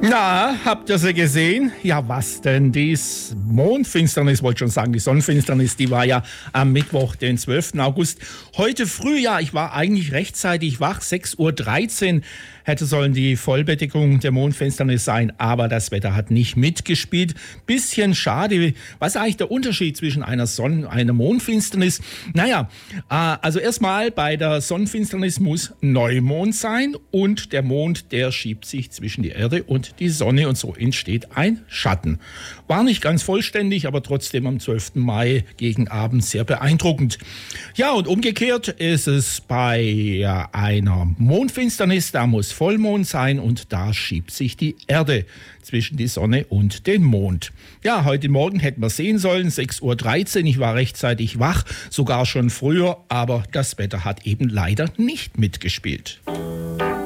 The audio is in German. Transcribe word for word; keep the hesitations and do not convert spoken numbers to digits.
Na, habt ihr sie gesehen? Ja, was denn? Die Mondfinsternis, wollte schon sagen, die Sonnenfinsternis, die war ja am Mittwoch, den zwölften August. Heute früh, ja, ich war eigentlich rechtzeitig wach, sechs Uhr dreizehn hätte sollen die Vollbedeckung der Mondfinsternis sein, aber das Wetter hat nicht mitgespielt. Bisschen schade. Was ist eigentlich der Unterschied zwischen einer Sonnen- und einer Mondfinsternis? Naja, äh, also erstmal bei der Sonnenfinsternis muss Neumond sein und der Mond, der schiebt sich zwischen die Erde und die Sonne und so entsteht ein Schatten. War nicht ganz vollständig, aber trotzdem am zwölften Mai gegen Abend sehr beeindruckend. Ja, und umgekehrt ist es bei einer Mondfinsternis, da muss Vollmond sein und da schiebt sich die Erde zwischen die Sonne und den Mond. Ja, heute Morgen hätten wir sehen sollen, sechs Uhr dreizehn, ich war rechtzeitig wach, sogar schon früher, aber das Wetter hat eben leider nicht mitgespielt.